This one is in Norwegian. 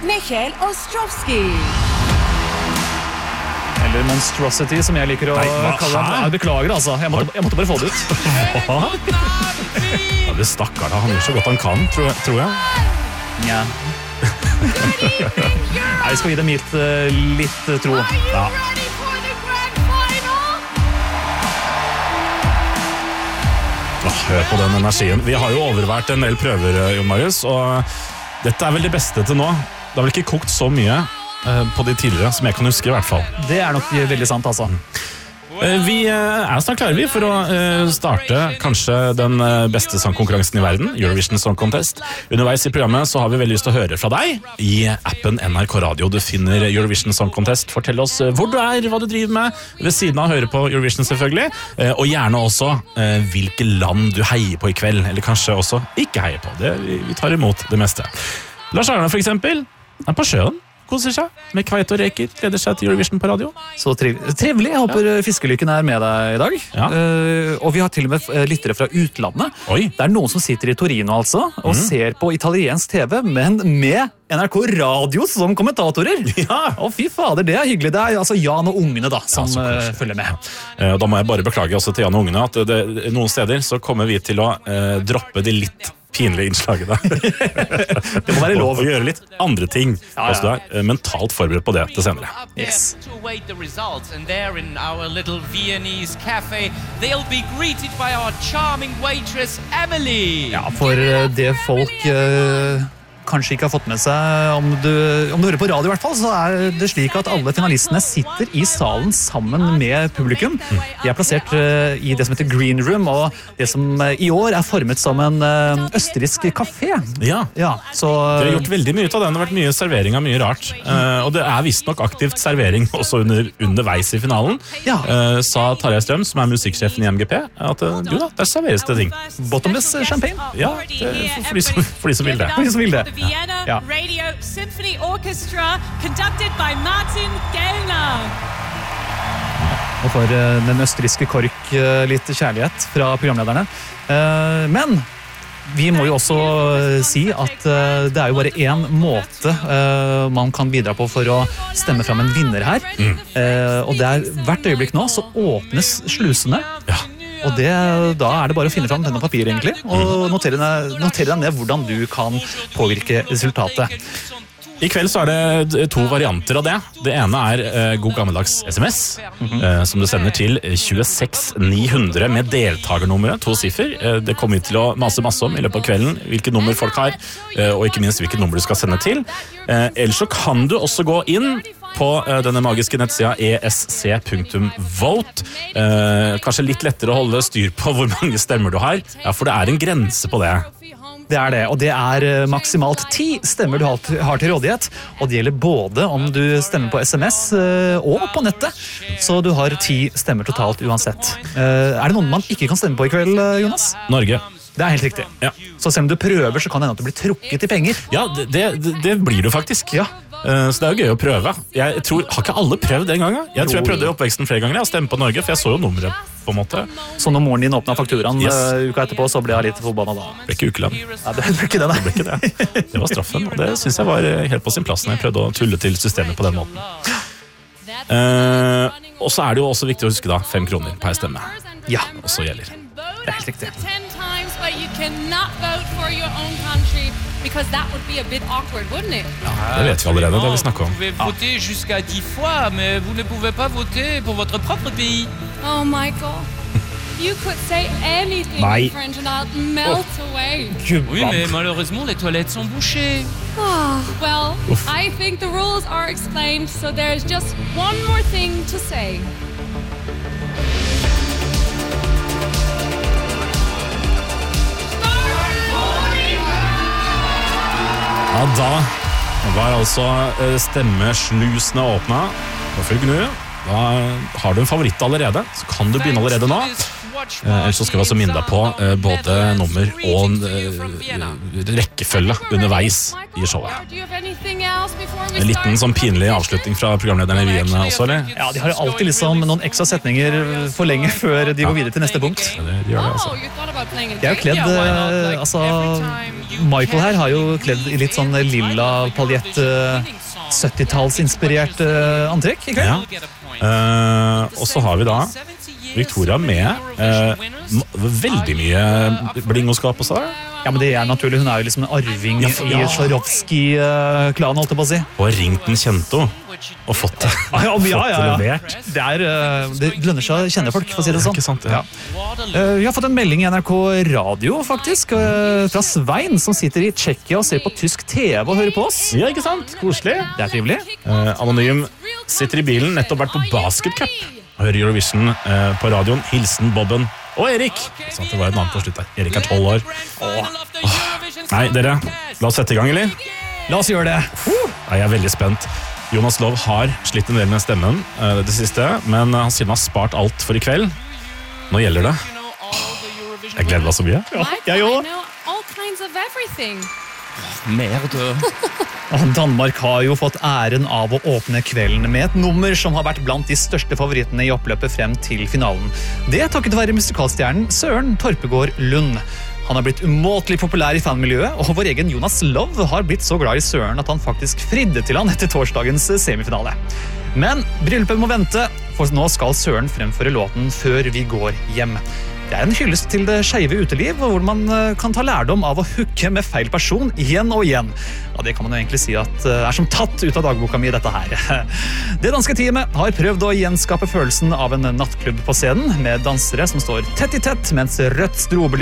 Michael Ostrovsky. Eller Monstrosity, som jeg liker å kalle den. Jeg beklager, altså. Jeg måtte bare få det ut. Ja, det stakkar da. Han gjør så godt han kan, tror jeg. Ja. Nei, vi skal gi dem litt tro. Ja. Hør på den energien. Vi har jo overvært en del prøver, Jon Marius, og dette er vel det beste til nå. Det har vel ikke kokt så mye på de tidligere, som jeg kan huske i hvert fall. Det er nok veldig sant, altså. Vi er snart klare for å starte kanskje den beste sangkonkurransen i verden, Eurovision Song Contest. Underveis i programmet så har vi veldig lyst til å høre fra deg i appen NRK Radio. Du finner Eurovision Song Contest. Fortell oss hvor du er, hva du driver med, ved siden av å høre på Eurovision selvfølgelig, og gjerne også hvilke land du heier på i kveld, eller kanskje også ikke heier på. Vi tar imot det meste. Lars Arne for eksempel er på sjøen. Koser seg med kveite og reker, gleder seg til Eurovision på radio. Så trivelig, jeg håper fiskelykken er med deg i dag. Ja. Og vi har til og med lyttere fra utlandet. Oi. Det er noen som sitter i Torino altså, og ser på italiensk TV, men med NRK Radio som kommentatorer. Ja. Å fy fader, det er hyggelig. Det er altså Jan og ungene da, som følger med. Da må jeg bare beklage også til Jan og ungene at noen steder så kommer vi til å droppe de litt pinlige innslagene. Det må være lov å gjøre litt andre ting. Ja. Du er mentalt forberedt på det til senere. Yes. And there in our little Viennese cafe, they'll be greeted by our charming waitress Emily. Ja, for det folk kanskje ikke har fått med seg, om du hører på radio i hvert fall, så er det slik at alle finalistene sitter i salen sammen med publikum. De er plassert i det som heter Green Room, og det som i år er formet som en østerriksk kafé. Ja, så dere har gjort veldig mye ut av den. Det har vært mye servering av mye rart. Og det er visst nok aktivt servering også underveis i finalen. Ja. Sa Tarjei Strøm, som er musikksjefen i MGP, at jo da, der serveres det ting. Bottomless champagne. Ja, for de som vil det. For de som vil det. Vienna Radio Symphony Orchestra, conducted by Martin Gellner. Og for den østerrikske kork litt kjærlighet fra programlederne. Men vi må jo også si at det er jo bare en måte man kan bidra på for å stemme fram en vinner her. Og det er hvert øyeblikk nå så åpnes slusene. Ja. Og da er det bare å finne fram penn og papir egentlig, og notere deg ned hvordan du kan påvirke resultatet. I kveld så er det 2 varianter av det. Det ene er god gammeldags SMS, som du sender til 26900 med deltagernummeret, 2 siffer. Det kommer vi til å mase masse om i løpet av kvelden, hvilke nummer folk har, og ikke minst hvilket nummer du skal sende til. Ellers så kan du også gå inn på denne magiske nettsida esc.vote. Kanskje litt lettere å holde styr på hvor mange stemmer du har, for det er en grense på det. Det er det, og det er maksimalt 10 stemmer du har til rådighet, og det gjelder både om du stemmer på SMS og på nettet, så du har 10 stemmer totalt uansett. Er det noen man ikke kan stemme på i kveld, Jonas? Norge. Det er helt riktig. Ja. Så selv om du prøver, så kan det hende at du blir trukket i penger. Ja, det blir du faktisk. Ja. Så det er jo gøy å prøve. Har ikke alle prøvd det en gang? Jeg tror jeg prøvde i oppveksten flere ganger. Jeg stemte på Norge, for jeg så jo nummeret på en måte. Så når moren din åpnet fakturaen uka etterpå, så ble jeg litt forbanna da. Det ble ikke ukelønn. Ja, det ble ikke det, Det ble ikke det. Det var straffen, og det synes jeg var helt på sin plass når jeg prøvde å tulle til systemet på den måten. Og så er det jo også viktig å huske da, 5 kroner per stemme. Ja, også gjelder. Det er helt riktig. 10 times, but you cannot vote for your own country because that would be a bit awkward, wouldn't it? Ja, det vet vi allerede, det har vi snakket om. Vous pouvez voter jusqu'à 10 fois, mais vous ne pouvez pas voter pour votre propre pays. Oh, Michael. You could say anything Bye. in French and I'll melt away. Oui, mais malheureusement, les toilettes sont bouchées. Well, I think the rules are explained, so there's just one more thing to say. Ja, da var altså stemmeslusene åpnet. Og følg nå, da har du en favoritt allerede, så kan du begynne allerede nå. Ellers så skal vi altså minne deg på både nummer og rekkefølge underveis i showet. Do you have anything else before En liten sånn pinlig avslutning fra programlederne i Wien også, eller? Ja, de har jo alltid liksom noen ekstra setninger for lenge før de går videre til neste punkt. Ja, det gjør det altså. De er jo kledd, altså, Michael her har jo kledd i litt sånn lilla paljett 70-tallsinspirert antrekk i kveld. Ja. Og så har vi da Victoria med veldig mye blingoskap også. Ja, men det er naturlig. Hun er jo liksom en arving i Swarovski-klanen, holdt jeg på å si. Og ringt den kjente og fått det levert. Det lønner seg å kjenne folk, for å si det sånn. Ikke sant, ja. Vi har fått en melding i NRK Radio, faktisk, fra Svein, som sitter i Tsjekkia og ser på tysk TV og hører på oss. Ja, ikke sant? Koselig. Det er trivelig. Anonym sitter i bilen, nettopp vært på basketcup. Hører Eurovision på radioen. Hilsen Bobben og Erik. Sånn at det var et navn på slutt der. Erik er 12 år. Nei, dere, la oss sette i gang, eller? La oss gjøre det. Jeg er veldig spent. Jonas Love har slitt en del med stemmen det siste, men han sier han har spart alt for i kveld. Nå gjelder det. Jeg gleder meg så mye. Jeg òg. Mer død. Danmark har jo fått æren av å åpne kvelden med et nummer som har vært blant de største favorittene i oppløpet frem til finalen. Det er takket være musikalstjernen Søren Torpegård Lund. Han har blitt umåtelig populær i fanmiljøet, og vår egen Jonas Love har blitt så glad i Søren at han faktisk fridde til han etter torsdagens semifinale. Men bryllupet må vente, for nå skal Søren fremføre låten før vi går hjem. Det er en hyllest til det skeive uteliv, hvor man kan ta lærdom av å hooke med feil person igjen og igjen. Ja, det kan man jo egentlig si at er som tatt ut av dagboka mi, dette her. Det danske teamet har prøvd å gjenskape følelsen av en nattklubb på scenen, med dansere som står tett i tett, mens rødt strobelys